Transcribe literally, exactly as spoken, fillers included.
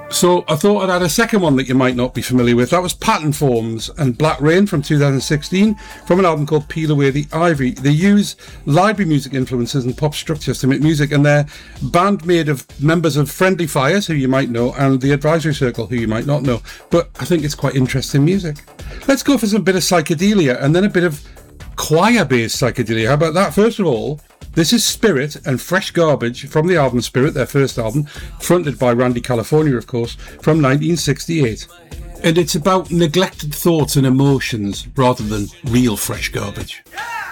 So I thought I'd add a second one that you might not be familiar with. That was Pattern Forms and Black Rain from two thousand sixteen from an album called Peel Away the Ivy. They use library music influences and pop structures to make music, and they're a band made of members of Friendly Fires, who you might know, and the Advisory Circle, who you might not know. But I think it's quite interesting music. Let's go for some bit of psychedelia and then a bit of choir-based psychedelia. How about that? First of all, this is Spirit and Fresh Garbage from the album Spirit, their first album, fronted by Randy California, of course, from nineteen sixty-eight. And it's about neglected thoughts and emotions rather than real fresh garbage. Yeah!